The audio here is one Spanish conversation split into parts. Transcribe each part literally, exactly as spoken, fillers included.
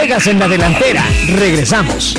juegas en la delantera. Regresamos.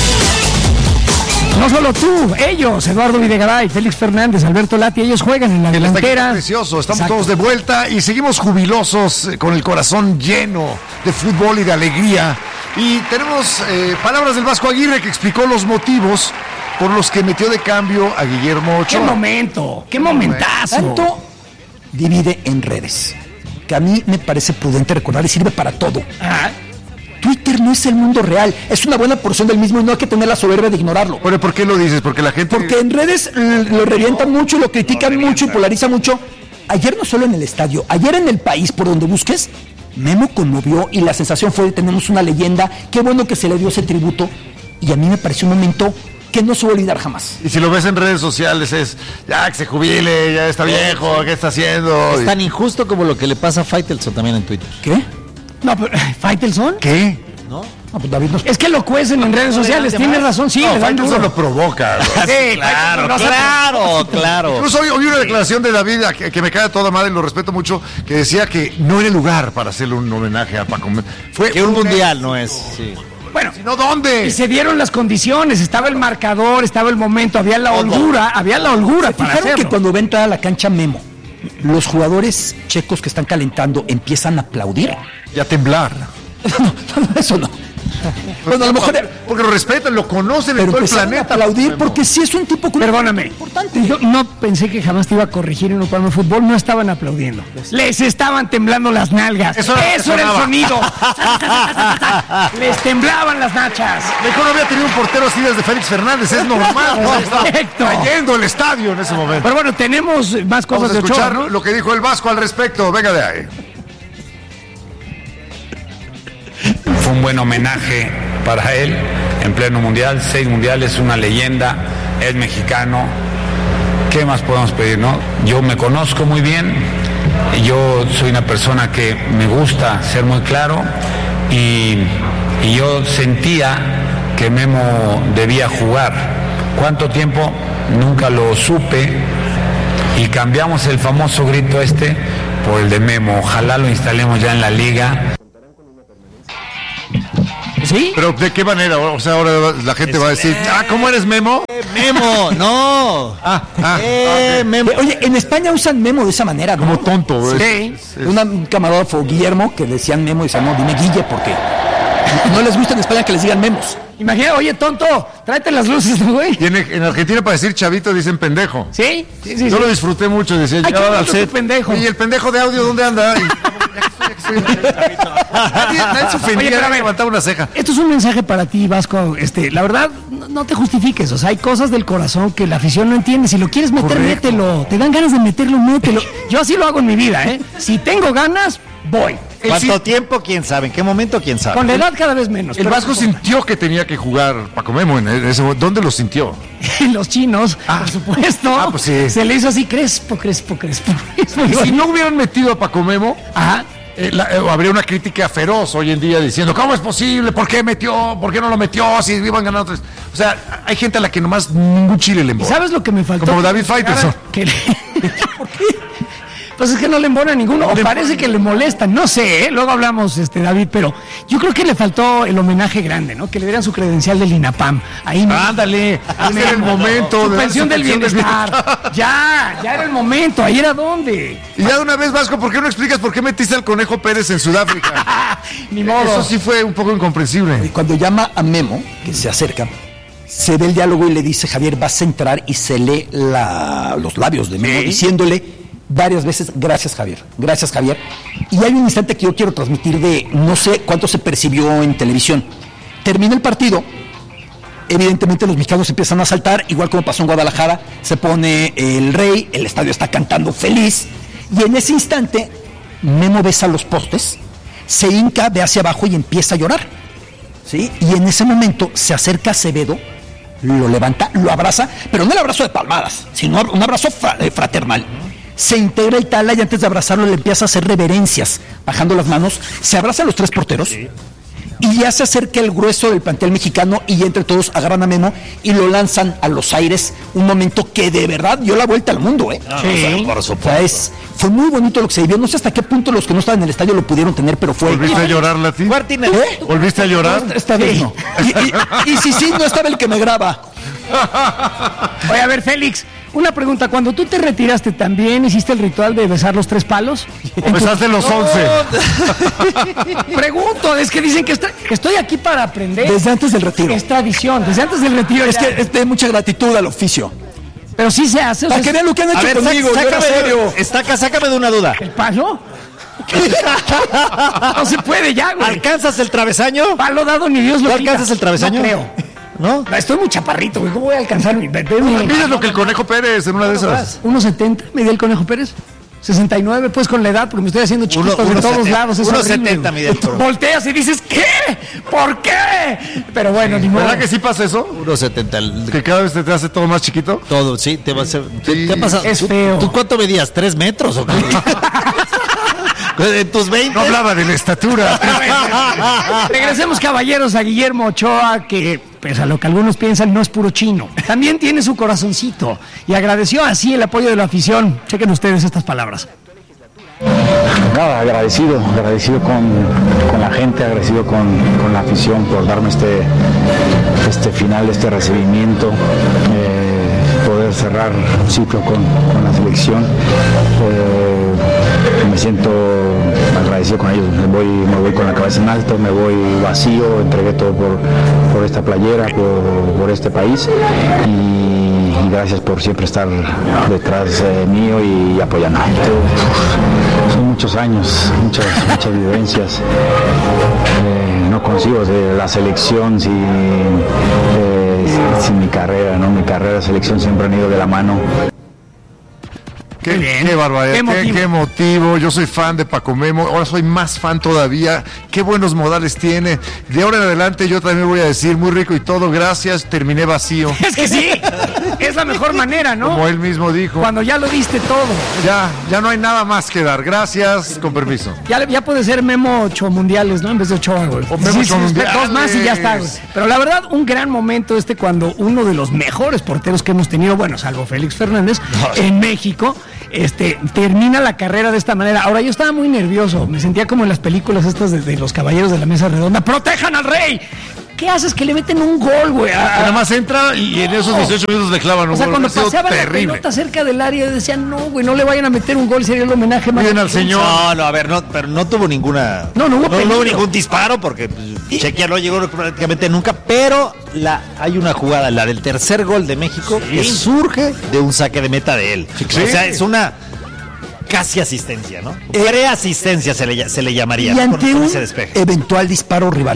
No solo tú, ellos, Eduardo Videgaray, Félix Fernández, Alberto Lati, ellos juegan en la delantera. Precioso, estamos Exacto. todos de vuelta y seguimos jubilosos, eh, con el corazón lleno de fútbol y de alegría. Y tenemos eh, palabras del Vasco Aguirre, que explicó los motivos por los que metió de cambio a Guillermo Ochoa. ¡Qué momento! ¡Qué momentazo! Tanto divide en redes, que a mí me parece prudente recordar y sirve para todo. Ah, Twitter no es el mundo real, es una buena porción del mismo y no hay que tener la soberbia de ignorarlo. Bueno, ¿por qué lo dices? Porque la gente... Porque en redes l- lo revientan mucho, lo critican mucho y polarizan mucho. Ayer no solo en el estadio, ayer en el país, por donde busques, Memo conmovió y la sensación fue de tenemos una leyenda, qué bueno que se le dio ese tributo y a mí me pareció un momento que no se va a olvidar jamás. Y si lo ves en redes sociales es, ya que se jubile, ya está viejo, ¿qué está haciendo? Es tan injusto como lo que le pasa a Faitelson también en Twitter. ¿Qué? no, pero ¿Faitelson? ¿Qué? ¿No? No, pues David nos... Es que lo cuecen en redes sociales, tienes razón, sí, No, le dan Faitelson duro. lo provoca. ¿no? Sí, Claro, Faitelson, claro, claro. Incluso hoy oí una declaración de David que, que me cae a toda madre y lo respeto mucho, que decía que no era el lugar para hacerle un homenaje a Paco Memo. Fue Que un mundial no es. Sí. Bueno, ¿No dónde? y se dieron las condiciones, estaba el marcador, estaba el momento, había la holgura, había la holgura ¿Se para fijaron hacerlo. que cuando va a entrar a la cancha Memo, los jugadores checos que están calentando empiezan a aplaudir? Y a temblar. No, no, eso no. Bueno, a lo mejor... Porque lo respetan, lo conocen en Pero todo el empezaron a planeta. aplaudir porque sí es un tipo con... Perdóname, Importante. yo no pensé que jamás te iba a corregir en un programa de fútbol, no estaban aplaudiendo, les estaban temblando las nalgas, Eso era lo que eso era el sonaba. sonido, les temblaban las nachas. Mejor no había tenido un portero así desde Félix Fernández, es normal. ¿no? Estaba Correcto. cayendo el estadio en ese momento. Pero bueno, tenemos más cosas Vamos a de Ochoa, escuchar ¿no? lo que dijo el Vasco al respecto. Venga de ahí. Fue un buen homenaje para él en pleno mundial, seis mundiales, una leyenda, es mexicano. ¿Qué más podemos pedir, no? Yo me conozco muy bien, yo soy una persona que me gusta ser muy claro y, y yo sentía que Memo debía jugar. ¿Cuánto tiempo? Nunca lo supe y cambiamos el famoso grito este por el de Memo. Ojalá lo instalemos ya en la liga. ¿Sí? Pero ¿de qué manera? O sea, ahora la gente va a decir, ah, ¿cómo eres Memo? Memo, no. Ah, ah, Eh, ok. Memo. Oye, en España usan Memo de esa manera, ¿no? Como tonto. Sí. es- es- Una- un camarógrafo, Guillermo, que decían Memo y decían, no, dime Guille, porque no les gusta en España que les digan Memos. Imagina, oye, tonto, tráete las luces, güey. Y en, en Argentina para decir chavito dicen pendejo. ¿Sí? Sí, sí, Yo sí. lo disfruté mucho, decía Ay, yo. qué ahora bonito sé- tu pendejo. ¿Y el pendejo de audio dónde anda? Y- Nadie, nadie se ofendía, Oye, pero a nadie ver. levantaba una ceja. Esto es un mensaje para ti, Vasco. Este, la verdad, no, no te justifiques. O sea, hay cosas del corazón que la afición no entiende. Si lo quieres meter, Correcto. mételo. Te dan ganas de meterlo, mételo. Yo así lo hago en mi vida, ¿eh? Si tengo ganas, voy. El ¿Cuánto sí- tiempo? ¿Quién sabe? ¿En qué momento? ¿Quién sabe? Con la edad cada vez menos. El pero- Vasco sintió que tenía que jugar Paco Memo en ese momento. ¿Dónde lo sintió? Los chinos, por supuesto. Ah, pues sí. Se le hizo así crespo, crespo, crespo. crespo. Y si no hubieran metido a Paco Memo, Ajá. eh, la- eh, habría una crítica feroz hoy en día diciendo, ¿cómo es posible? ¿Por qué metió? ¿Por qué no lo metió? Si iban ganando tres. O sea, hay gente a la que nomás ningún chile le ¿Y embona. sabes lo que me faltó? Como David Faitelson. Que le- ¿Por qué? Pues es que no le embona a ninguno, o parece que le molesta, no sé, ¿eh? Luego hablamos, este David, pero yo creo que le faltó el homenaje grande, ¿no? Que le dieran su credencial del INAPAM. Ahí no. Ándale, ese era el momento. Su de dar pensión su del pensión bienestar. Ya, ya era el momento, ahí era donde. Y ya de una vez, Vasco, ¿por qué no explicas por qué metiste al Conejo Pérez en Sudáfrica? Ni modo. Eso sí fue un poco Y incomprensible. cuando llama a Memo, que se acerca, se ve el diálogo y le dice, Javier, vas a entrar, y se lee la- los labios de Memo Sí. diciéndole varias veces, gracias Javier, gracias Javier. Y hay un instante que yo quiero transmitir de, no sé cuánto se percibió en televisión. Termina el partido, evidentemente los mexicanos empiezan a saltar, igual como pasó en Guadalajara, se pone el rey, el estadio está cantando feliz, y en ese instante Memo besa los postes, se hinca, ve hacia abajo y empieza a llorar. ¿Sí? Y en ese momento se acerca a Acevedo, lo levanta, lo abraza, pero no el abrazo de palmadas, sino un abrazo fra- eh, fraternal. Se integra y tala, y antes de abrazarlo le empieza a hacer reverencias, bajando las manos, se abrazan los tres porteros, y ya se acerca el grueso del plantel mexicano y entre todos agarran a Memo y lo lanzan a los aires, un momento que de verdad dio la vuelta al mundo, ¿eh? No, Sí. no, o sea, por supuesto. O sea, es, fue muy bonito lo que se vivió, no sé hasta qué punto los que no estaban en el estadio lo pudieron tener, pero fue... ¿Volviste a llorar, Lati? Martínez. ¿Eh? ¿Volviste a llorar? Esta, esta vez no. Y, y, y si sí, no estaba el que me graba. Oye, a ver, Félix, una pregunta. Cuando tú te retiraste, ¿también hiciste el ritual de besar los tres palos? Besaste los once. Pregunto, es que dicen que, estoy, que estoy aquí para aprender. Desde antes del retiro. Es tradición, desde antes del retiro. Es ya. que es de mucha gratitud al oficio. Pero sí se hace. O sea, Para que vean lo que han hecho A ver, conmigo, sac- yo era sácame, serio. de, estaca, sácame de una duda. ¿el palo? No se puede ya, güey. ¿Alcanzas el travesaño? Palo dado ni Dios lo ¿No quita. alcanzas el travesaño? No creo. ¿No? Estoy muy chaparrito, güey. ¿Cómo voy a alcanzar mi bebé? mi- Mides lo que el Conejo Pérez en una de esas. uno setenta, medía el Conejo Pérez. sesenta y nueve, pues con la edad, porque me estoy haciendo chiquito Uno- de uno todos setenta, lados. Es uno horrible, setenta güey. mide el Conejo. Volteas y dices, ¿qué? ¿Por qué? Pero bueno, ni modo. ¿Verdad que sí pasa eso? uno setenta. el- Que cada vez te, te hace todo más chiquito. Todo, sí, te va a hacer. ¿Te, Sí. te ha pasado? Es ¿Tú- feo. ¿Tú cuánto medías? ¿Tres metros o qué? ¿En tus veinte? No hablaba de la estatura. Regresemos, caballeros, a Guillermo Ochoa, que, pues a lo que algunos piensan, no es puro chino. También tiene su corazoncito y agradeció así el apoyo de la afición. Chequen ustedes estas palabras. Nada, agradecido, agradecido con, con la gente, agradecido con, con la afición por darme este, este final, este recibimiento, eh, poder cerrar un ciclo con, con la selección. Eh, me siento agradecido con ellos, me voy, me voy con la cabeza en alto, me voy vacío, entregué todo por, por esta playera, por, por este país y, y gracias por siempre estar detrás eh, mío y apoyando. Son muchos años, muchas, muchas vivencias. Eh, no consigo de la selección sin, eh, sin mi carrera, ¿no? Mi carrera y selección siempre han ido de la mano. Qué, bien. qué barbaridad, Qué qué, motivo. qué motivo. Yo soy fan de Paco Memo, ahora soy más fan todavía. Qué buenos modales tiene. De ahora en adelante yo también voy a decir muy rico y todo, gracias, terminé vacío. Es que sí, es la mejor manera, ¿no? Como él mismo dijo. Cuando ya lo diste todo. Ya, ya no hay nada más que dar. Gracias, con permiso. Ya, ya puede ser Memo ocho mundiales, ¿no? En vez de Ochoa, güey. O Memo ocho mundiales. Dos más y ya está, güey. Pero la verdad, un gran momento este cuando uno de los mejores porteros que hemos tenido, bueno, salvo Félix Fernández, en México, este, termina la carrera de esta manera. Ahora, yo estaba muy nervioso. Me sentía como en las películas estas de, de los caballeros de la mesa redonda. ¡Protejan al rey! ¿Qué haces? Que le meten un gol, güey. A- Nada más entra y en esos dieciocho minutos le clavan un O sea, gol. cuando Ha sido paseaba la terrible. pelota cerca del área, decían, no, güey, no le vayan a meter un gol, sería el homenaje más. Miren al señor. No, no, a ver, no, pero no tuvo ninguna. No, no hubo peligro. hubo ningún disparo porque pues, Chequia no llegó prácticamente nunca, pero la, hay una jugada, la del tercer gol de México, que surge de un saque de meta de él. Sí. O sea, es una casi asistencia, ¿no? Preasistencia se le, se le llamaría. Y ¿no? ante Con- con un ese despeje. eventual disparo rival,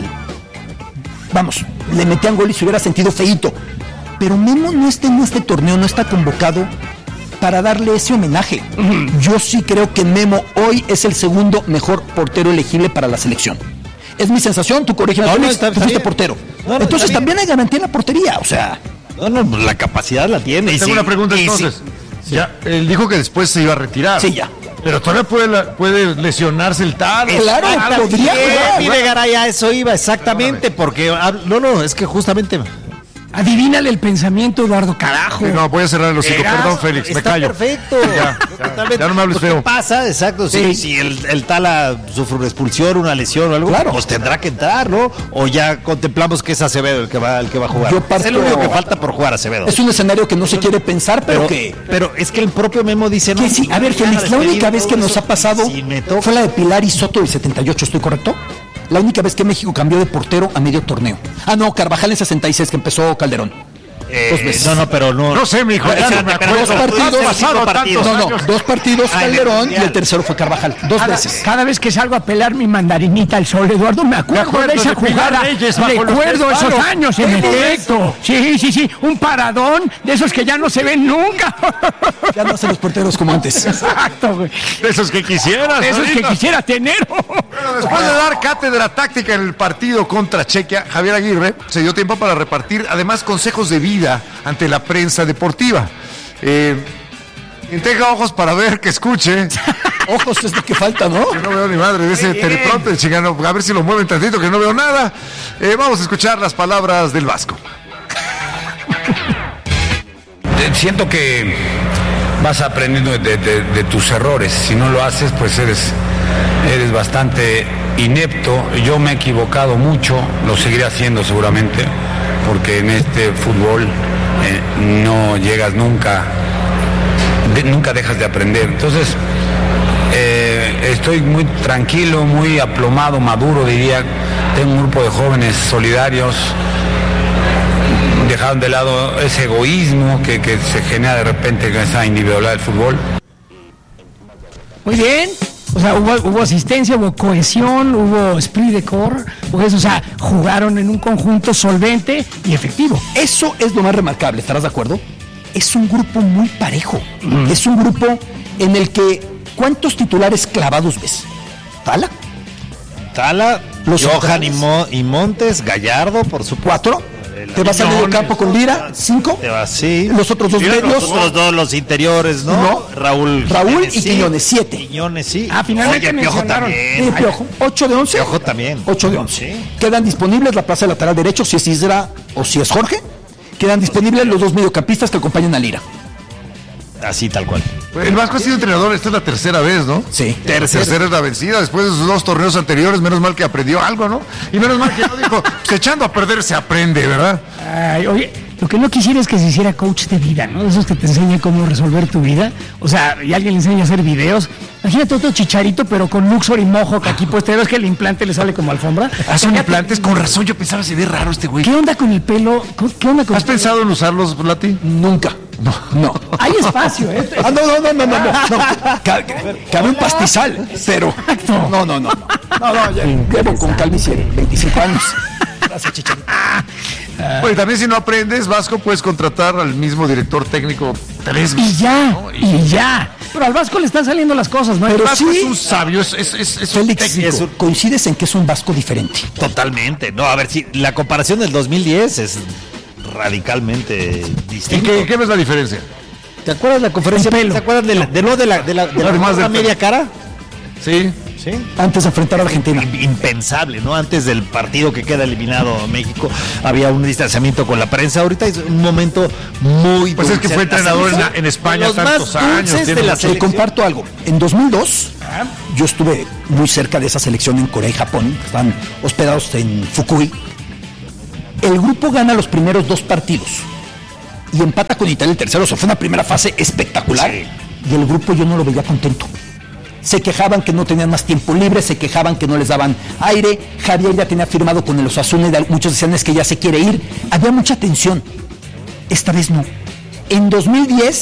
vamos, le metían gol y se hubiera sentido feíto. Pero Memo no está en este torneo, no está convocado para darle ese homenaje. Yo sí creo que Memo hoy es el segundo mejor portero elegible para la selección. Es mi sensación, tú corrígeme, No, no, Félix, está- tú está fuiste bien. portero. No, no, Entonces está bien. también hay garantía en la portería, o sea... No, no, pues, la capacidad la tiene. y Tengo sí, una pregunta y sí. entonces. Ya, él dijo que después se iba a retirar. Sí, ya. Pero todavía puede, la- puede lesionarse el tal. Claro, podría Bien, jugar. mire, Garay, a eso iba exactamente, porque ah, no, no, es que justamente Adivínale el pensamiento, Eduardo, carajo. Sí, no, voy a cerrar el hocico. Verás, Perdón, Félix, me está callo. perfecto. Ya, ya, ya no me hables Lo que feo. pasa, exacto, Sí. si, si el, el Tala sufre una expulsión, una lesión o algo, Claro. pues tendrá que entrar, ¿no? O ya contemplamos que es Acevedo el que va, el que va a jugar. Yo parto- Es el único que falta por jugar, Acevedo. Es un escenario que no se quiere pensar, pero, pero, que... pero es que el propio Memo dice, no. Que sí, a ver, ya Félix, la despedido, única vez que todo nos eso, ha pasado si me toca- fue la de Pilar y Soto del setenta y ocho, ¿estoy correcto? La única vez que México cambió de portero a medio torneo. Ah, no, Carvajal en sesenta y seis, que empezó Calderón. Eh, dos veces. No, no, pero no. No sé, mijo, ya no me acuerdo. Dos partidos, Han pasado partidos. tantos No, no, años. dos partidos Ah, en el Calderón y Mundial. el tercero fue Carvajal. Dos Cada, veces. cada vez que salgo a pelar mi mandarinita al sol, Eduardo, me acuerdo, Me acuerdo de esa de Pilar jugada. Reyes bajo los Recuerdo tres esos palos. años, en Vemos efecto. Sí, sí, sí. Un paradón de esos que ya no se ven nunca. Ya no hacen los porteros como antes. Exacto, güey. De esos que quisieras. De esos que ahorita. quisiera tener. Bueno, después de dar cátedra táctica en el partido contra Chequia, Javier Aguirre se dio tiempo para repartir además consejos de vida ante la prensa deportiva. Eh, Integra ojos para ver, que escuche. Ojos es lo que falta, ¿no? Que no veo ni madre de ese teleprompter, chingano. A ver si lo mueven tantito, que no veo nada. Eh, vamos a escuchar las palabras del Vasco. Siento que vas aprendiendo de, de, de tus errores. Si no lo haces, pues eres, eres bastante inepto. Yo me he equivocado mucho, lo seguiré haciendo seguramente, porque en este fútbol eh, no llegas nunca, de, nunca dejas de aprender. Entonces, eh, estoy muy tranquilo, muy aplomado, maduro, diría. Tengo un grupo de jóvenes solidarios, dejaron de lado ese egoísmo que, que se genera de repente con esa individualidad del fútbol. Muy bien. O sea, hubo, hubo asistencia, hubo cohesión, hubo esprit de corps, pues, o sea, jugaron en un conjunto solvente y efectivo. Eso es lo más remarcable, ¿estarás de acuerdo? Es un grupo muy parejo. Mm. Es un grupo en el que, ¿cuántos titulares clavados ves? ¿Tala? Tala, los Johan y, Mo, y Montes, Gallardo, por supuesto. ¿Cuatro? Te vas al medio campo con Lira, cinco. Te vas, sí. Los otros dos medios. Los otros dos, los interiores, ¿no? no. Raúl. Raúl Jiménez, y sí. Quiñones, siete. Quiñones, sí. Ah, finalmente Oye, Piojo también. Sí, Piojo. Ocho de once. Piojo también. Ocho de once. Sí. Quedan disponibles la plaza lateral derecho, si es Isra o si es Jorge. Quedan disponibles los dos mediocampistas que acompañan a Lira. Así, tal cual. El Vasco ha sido entrenador, esta es la tercera vez, ¿no? Sí. La tercera es la vencida, después de sus dos torneos anteriores, menos mal que aprendió algo, ¿no? Y menos mal que no dijo, pues echando a perder se aprende, ¿verdad? Ay, oye, lo que no quisiera es que se hiciera coach de vida, ¿no? Esos que te enseñan cómo resolver tu vida. O sea, y alguien le enseña a hacer videos. Imagínate otro Chicharito, pero con Luxor y Mojo, que aquí pues te ves que el implante le sale como alfombra. Ah, son implantes, con razón, yo pensaba se ve raro este güey. ¿Qué onda con el pelo? ¿Qué onda con ¿Has el pelo? pensado en usarlos, Lati? Nunca. No. No. Hay espacio, ¿eh? Ah, no, no, no, no, no, no. no. Cabe, cabe un pastizal, pero. No, no, no. No, no, ya llevo con calvicie veinticinco años. Gracias, Chicharito. Pues también si no aprendes, Vasco, puedes contratar al mismo director técnico tres Y veces. ya, ¿no? y, y ya. Pero al Vasco le están saliendo las cosas, ¿no? El Pero Vasco sí, es un sabio, es, es, es, es un Félix, técnico. es un- coincides en que es un Vasco diferente. Totalmente. No, a ver, si la comparación del dos mil diez es radicalmente ¿En distinta. qué, qué ves la diferencia? ¿Te acuerdas de la conferencia? El pelo. ¿Te acuerdas de la, de, no, de la, de la, de la, Además de la del media pelo. cara? Sí. Sí. Antes de enfrentar a Argentina. Impensable, ¿no? Antes del partido que queda eliminado México, había un distanciamiento con la prensa. Ahorita es un momento muy Pues es que dulce. fue entrenador en, la- en De España los tantos más años. dulces tiene de la mucho- Te selección. comparto algo. En dos mil dos, yo estuve muy cerca de esa selección en Corea y Japón. Están hospedados en Fukui. El grupo gana los primeros dos partidos y empata con Italia el tercero. O sea, fue una primera fase espectacular. Y el grupo yo no lo veía contento. Se quejaban que no tenían más tiempo libre, se quejaban que no les daban aire. Javier ya tenía firmado con el Osasuna y muchos decían es que ya se quiere ir. Había mucha tensión. Esta vez no. En dos mil diez